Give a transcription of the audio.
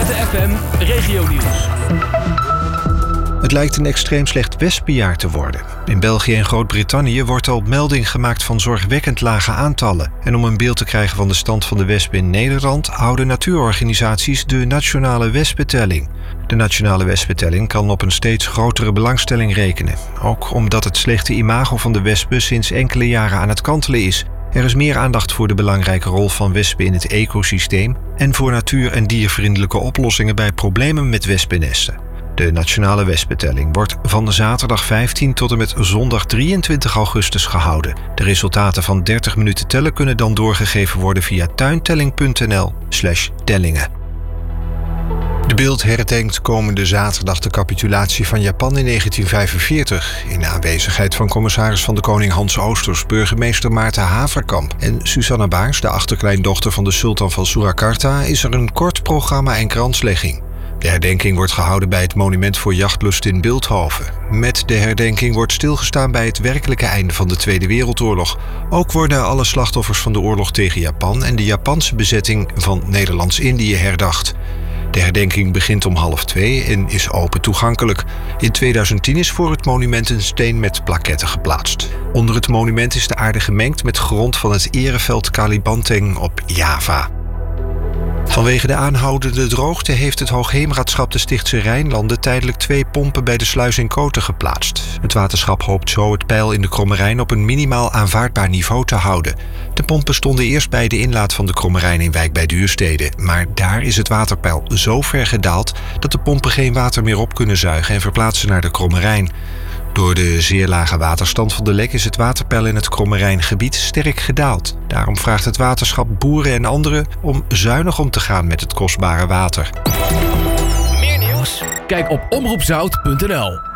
Witte FM Regionieuws. Het lijkt een extreem slecht wespenjaar te worden. In België en Groot-Brittannië wordt al melding gemaakt van zorgwekkend lage aantallen. En om een beeld te krijgen van de stand van de wespen in Nederland houden natuurorganisaties de Nationale Wespentelling. De Nationale Wespentelling kan op een steeds grotere belangstelling rekenen. Ook omdat het slechte imago van de wespen sinds enkele jaren aan het kantelen is. Er is meer aandacht voor de belangrijke rol van wespen in het ecosysteem en voor natuur- en diervriendelijke oplossingen bij problemen met wespennesten. De Nationale Wespentelling wordt van zaterdag 15 tot en met zondag 23 augustus gehouden. De resultaten van 30 minuten tellen kunnen dan doorgegeven worden via tuintelling.nl/tellingen. De Bild herdenkt komende zaterdag de capitulatie van Japan in 1945... in aanwezigheid van commissaris van de Koning Hans Oosters, burgemeester Maarten Haverkamp en Susanna Baars, de achterkleindochter van de sultan van Surakarta, is er een kort programma en kranslegging. De herdenking wordt gehouden bij het Monument voor Jachtlust in Bilthoven. Met de herdenking wordt stilgestaan bij het werkelijke einde van de Tweede Wereldoorlog. Ook worden alle slachtoffers van de oorlog tegen Japan en de Japanse bezetting van Nederlands-Indië herdacht. De herdenking begint om 13:30 en is open toegankelijk. In 2010 is voor het monument een steen met plaketten geplaatst. Onder het monument is de aarde gemengd met grond van het ereveld Kalibanteng op Java. Vanwege de aanhoudende droogte heeft het Hoogheemraadschap de Stichtse Rijnlanden tijdelijk 2 pompen bij de sluis in Koten geplaatst. Het waterschap hoopt zo het peil in de Kromme Rijn op een minimaal aanvaardbaar niveau te houden. De pompen stonden eerst bij de inlaat van de Kromme Rijn in Wijk bij Duurstede, maar daar is het waterpeil zo ver gedaald dat de pompen geen water meer op kunnen zuigen en verplaatsen naar de Kromme Rijn. Door de zeer lage waterstand van de Lek is het waterpeil in het Kromme Rijngebied sterk gedaald. Daarom vraagt het waterschap boeren en anderen om zuinig om te gaan met het kostbare water. Meer nieuws? Kijk op omroepzout.nl.